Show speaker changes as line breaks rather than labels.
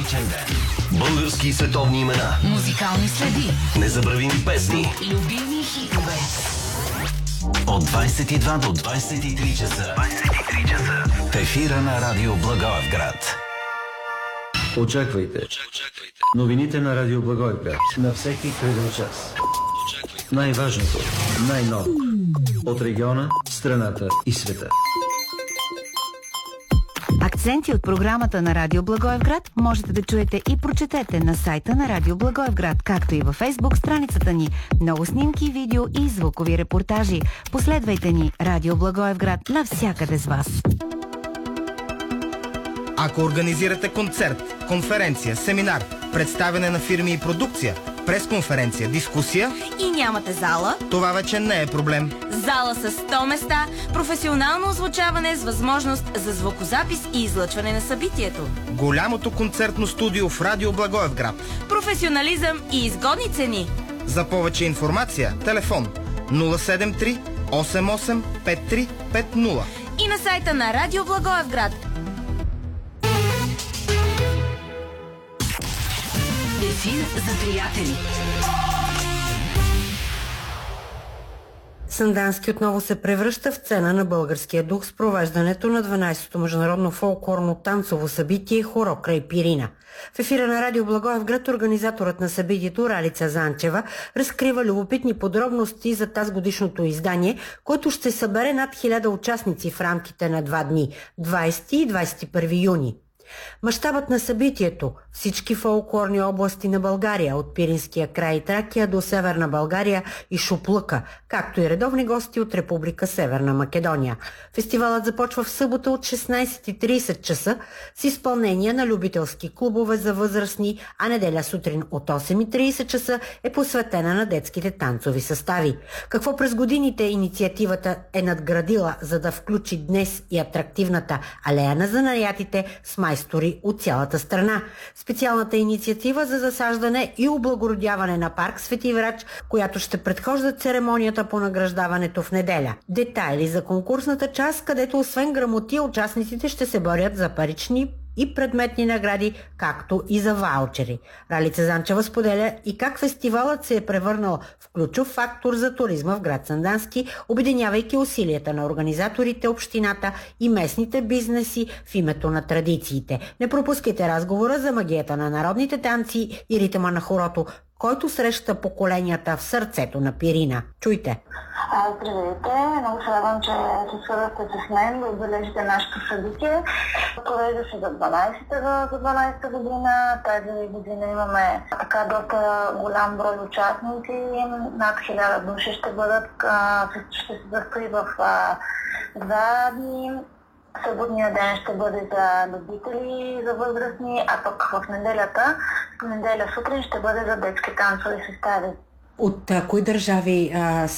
музичен ден. Български и световни имена.
Музикални следи.
Незабравими песни.
Любими хитове.
От 22 до 23 часа. В ефира на Радио Благоевград.
Очаквайте новините на Радио Благоевград на всеки кръгъл час. Най-важното, най-ново от региона, страната и света.
Акценти от програмата на Радио Благоевград можете да чуете и прочетете на сайта на Радио Благоевград, както и във Фейсбук страницата ни. Много снимки, видео и звукови репортажи. Последвайте ни Радио Благоевград навсякъде с вас.
Ако организирате концерт, конференция, семинар, представяне на фирми и продукция, пресконференция, дискусия
и нямате зала,
това вече не е проблем.
Зала с 100 места, професионално озвучаване с възможност за звукозапис и излъчване на събитието.
Голямото концертно студио в Радио Благоевград.
Професионализъм и изгодни цени.
За повече информация, телефон 073 88 5350
и на сайта на Радио Благоевград.
Ефир за приятели.
Сандански отново се превръща в сцена на българския дух с провеждането на 12-то международно фолклорно танцово събитие Хоро край Пирина. В ефира на Радио Благоевград организаторът на събитието Ралица Занчева разкрива любопитни подробности за тазгодишното издание, което ще събере над 1000 участници в рамките на 2 дни – 20 и 21 юни. Мащабът на събитието – всички фолклорни области на България, от Пиринския край Тракия до Северна България и Шуплъка, както и редовни гости от Република Северна Македония. Фестивалът започва в събота от 16:30 часа с изпълнение на любителски клубове за възрастни, а неделя сутрин от 8:30 часа е посветена на детските танцови състави. Какво през годините инициативата е надградила, за да включи днес и атрактивната алея на занаятите с майстори от цялата страна. Специалната инициатива за засаждане и облагородяване на парк Свети Врач, която ще предхожда церемонията по награждаването в неделя. Детайли за конкурсната част, където освен грамоти, участниците ще се борят за парични и предметни награди, както и за ваучери. Ралица Занчева споделя и как фестивалът се е превърнал в ключов фактор за туризма в град Сандански, обединявайки усилията на организаторите, общината и местните бизнеси в името на традициите. Не пропускайте разговора за магията на народните танци и ритъма на хорото, който среща поколенията в сърцето на Пирина. Чуйте!
Здравейте! Много се радвам, че се свързвате с мен да отбележите нашето събитие. Провежда се за 12-та година. Тази година имаме така доста голям брой участници. Над 1000 души ще бъдат. Ще се състои в 2 дни. Съботния ден ще бъде за любители, за възрастни, а пък в неделя сутрин ще бъде за детски танцови състави.
От кои държави